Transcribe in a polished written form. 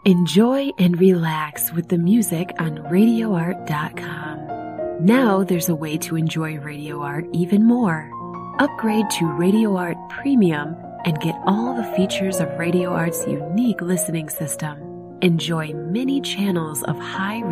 Enjoy and relax with the music on RadioArt.com. Now there's a way to enjoy Radio Art even more. Upgrade to Radio Art Premium and get all the features of Radio Art's unique listening system. Enjoy many channels of high